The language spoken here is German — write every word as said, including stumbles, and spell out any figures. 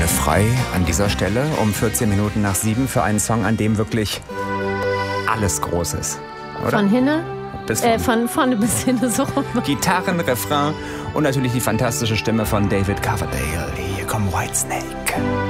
Bühne frei an dieser Stelle um vierzehn Minuten nach sieben für einen Song, an dem wirklich alles groß ist. Oder? Von hinne? Bis äh, von vorne bis hinne so rum. Gitarren, Refrain und natürlich die fantastische Stimme von David Coverdale. Hier kommt Whitesnake.